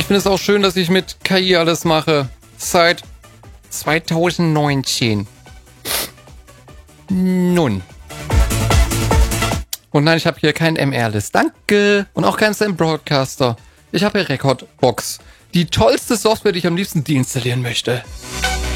Ich finde es auch schön, dass ich mit KI alles mache. Seit 2019. Nun. Und nein, ich habe hier keinen MR-List. Danke. Und auch keinen Sam Broadcaster. Ich habe hier Recordbox. Die tollste Software, die ich am liebsten deinstallieren möchte.